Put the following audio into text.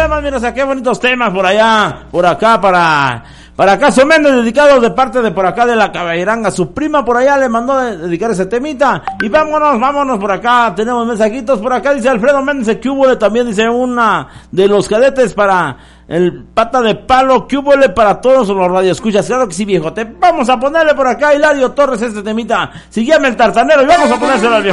temas, mira, qué bonitos temas por allá, por acá, para Caso Méndez, dedicado de parte de por acá de la Caballeranga. Su prima por allá le mandó dedicar ese temita. Y vámonos por acá. Tenemos mensajitos por acá. Dice Alfredo Méndez, que hubo también, dice una de los cadetes para el pata de palo, que hubo para todos los radioescuchas. Claro que sí, viejote. Vamos a ponerle por acá a Hilario Torres este temita. Sígueme el tartanero y vamos a ponérselo al viejo.